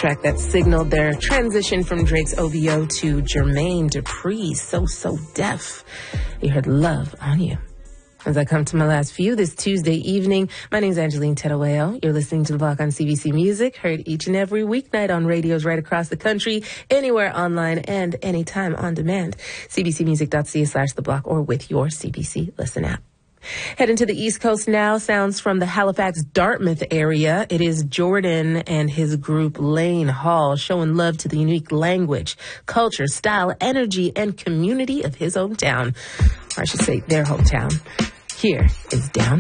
track that signaled their transition from Drake's OVO to Jermaine Dupri's So Def. You heard Love on You. As I come to my last few this Tuesday evening, my name's Angeline Teruel. You're listening to The Block on CBC Music, heard each and every weeknight on radios right across the country, anywhere online and anytime on demand. cbcmusic.ca/The Block or with your CBC Listen app. Heading to the East Coast now, sounds from the Halifax, Dartmouth area. It is Jordan and his group Lane Hall showing love to the unique language, culture, style, energy, and community of his hometown. Or I should say their hometown. Here is Down